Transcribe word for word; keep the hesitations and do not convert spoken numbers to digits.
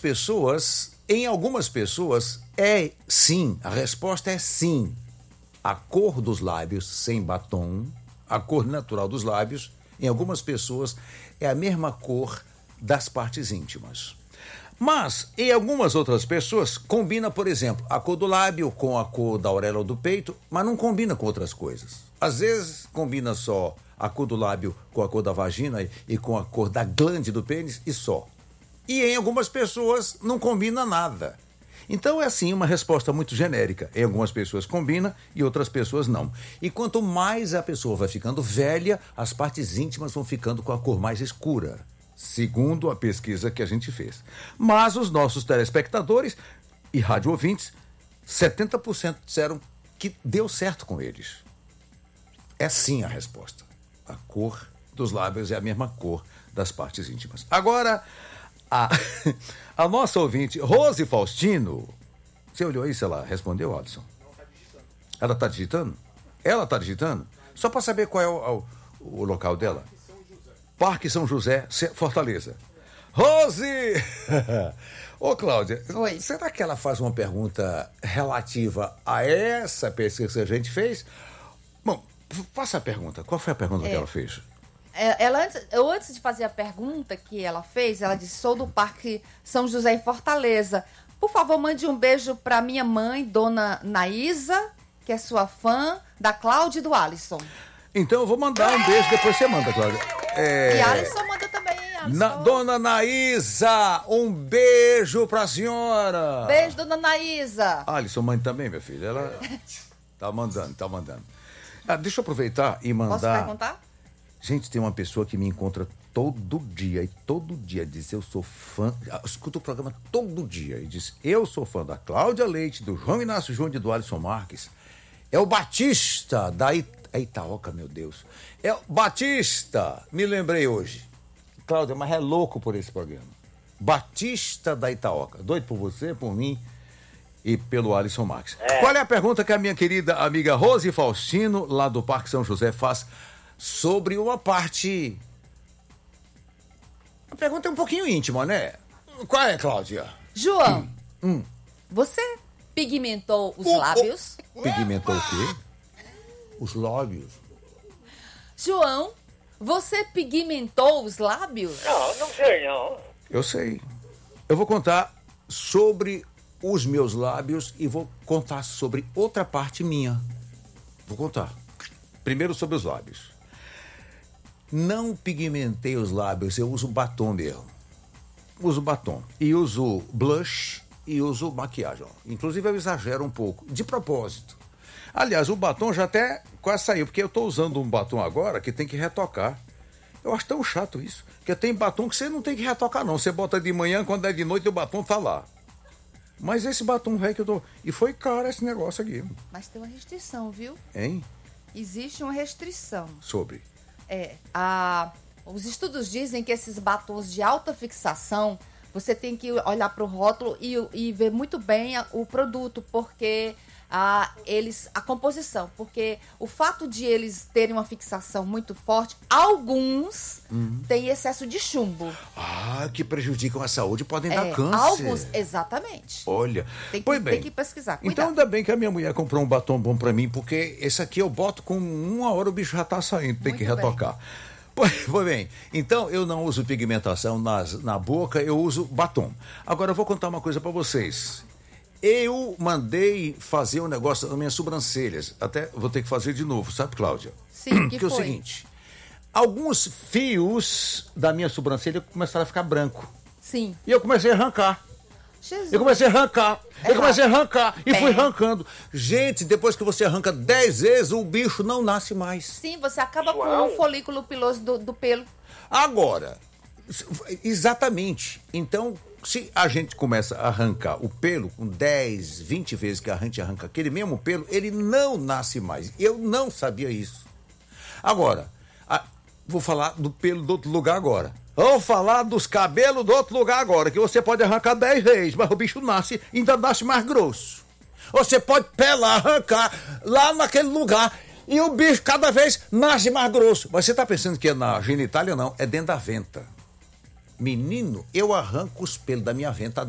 pessoas, em algumas pessoas, é sim, a resposta é sim. A cor dos lábios sem batom, a cor natural dos lábios, em algumas pessoas, é a mesma cor das partes íntimas. Mas, em algumas outras pessoas, combina, por exemplo, a cor do lábio com a cor da auréola ou do peito, mas não combina com outras coisas. Às vezes, combina só a cor do lábio com a cor da vagina e com a cor da glande do pênis e só. E em algumas pessoas não combina nada. Então é assim uma resposta muito genérica. Em algumas pessoas combina e outras pessoas não. E quanto mais a pessoa vai ficando velha, as partes íntimas vão ficando com a cor mais escura, segundo a pesquisa que a gente fez. Mas os nossos telespectadores e rádio ouvintes, setenta por cento disseram que deu certo com eles. É sim a resposta. A cor dos lábios é a mesma cor das partes íntimas. Agora, a, a nossa ouvinte, Rose Faustino, você olhou aí se ela respondeu, Alisson? Ela está digitando? Ela está digitando? Só para saber qual é o, o, o local dela. Parque São José, Fortaleza. Rose! Ô, Cláudia, Oi. Será que ela faz uma pergunta relativa a essa pesquisa que a gente fez? Bom, faça a pergunta. Qual foi a pergunta é. que ela fez? Ela, antes, eu, antes de fazer a pergunta que ela fez, ela disse, sou do Parque São José em Fortaleza. Por favor, mande um beijo para minha mãe, dona Naísa, que é sua fã, da Cláudia e do Alisson. Então eu vou mandar um beijo, depois você manda, Cláudia. É... E Alisson manda também, Alisson. Na, dona Naísa, um beijo pra senhora. Beijo, dona Naísa. Alisson, mãe também, minha filha. Ela tá mandando, tá mandando. Ah, deixa eu aproveitar e mandar... Posso perguntar? Gente, tem uma pessoa que me encontra todo dia, e todo dia diz, eu sou fã, escuta o programa todo dia, e diz, eu sou fã da Cláudia Leite, do João Inácio Júnior e do Alisson Marques. É o Batista, da It... é Itaoca, meu Deus. É o Batista, me lembrei hoje. Cláudia, mas é louco por esse programa. Batista da Itaoca, doido por você, por mim e pelo Alisson Marques. É. Qual é a pergunta que a minha querida amiga Rose Faustino, lá do Parque São José, faz sobre uma parte... A pergunta é um pouquinho íntima, né? Qual é, Cláudia? João, hum, hum. você pigmentou os oh, lábios? Oh. Pigmentou o quê? Os lábios. João, você pigmentou os lábios? Não, não sei não. Eu sei. Eu vou contar sobre os meus lábios e vou contar sobre outra parte minha. Vou contar. Primeiro sobre os lábios. Não pigmentei os lábios, eu uso batom mesmo. Uso batom. E uso blush e uso maquiagem. Inclusive eu exagero um pouco, de propósito. Aliás, o batom já até quase saiu, porque eu estou usando um batom agora que tem que retocar. Eu acho tão chato isso, porque tem batom que você não tem que retocar não. Você bota de manhã, quando é de noite o batom tá lá. Mas esse batom velho que eu tô... E foi caro esse negócio aqui. Mas tem uma restrição, viu? Hein? Existe uma restrição. Sobre? É, a, os estudos dizem que esses batons de alta fixação, você tem que olhar para o rótulo e, e ver muito bem a, o produto, porque a, eles, a composição, porque o fato de eles terem uma fixação muito forte, alguns uhum. têm excesso de chumbo. Ah, que prejudicam a saúde, podem é, dar câncer. Alguns, exatamente. Olha, tem que, pois bem, tem que pesquisar. Cuidado. Então ainda bem que a minha mulher comprou um batom bom pra mim, porque esse aqui eu boto com uma hora o bicho já tá saindo, tem muito que retocar. Bem. Pois, pois bem, então eu não uso pigmentação nas, na boca, eu uso batom. Agora eu vou contar uma coisa pra vocês. Eu mandei fazer um negócio nas minhas sobrancelhas. Até vou ter que fazer de novo, sabe, Cláudia? Sim, que Porque foi? é o seguinte, alguns fios da minha sobrancelha começaram a ficar branco. Sim. E eu comecei a arrancar. Jesus. Eu comecei a arrancar. É eu comecei a arrancar. E é. fui arrancando. Gente, depois que você arranca dez vezes, o bicho não nasce mais. Sim, você acaba Uau. com o folículo piloso do, do pelo. Agora, exatamente. Então, se a gente começa a arrancar o pelo com dez, vinte vezes que a gente arranca aquele mesmo pelo, ele não nasce mais. Eu não sabia isso. Agora, a, vou falar do pelo do outro lugar agora. Vou falar dos cabelos do outro lugar agora, que você pode arrancar dez vezes, mas o bicho nasce, ainda nasce mais grosso. Você pode pelar, arrancar lá naquele lugar e o bicho cada vez nasce mais grosso. Mas você está pensando que é na genitália? Não, é dentro da venta. Menino, eu arranco os pelos da minha venta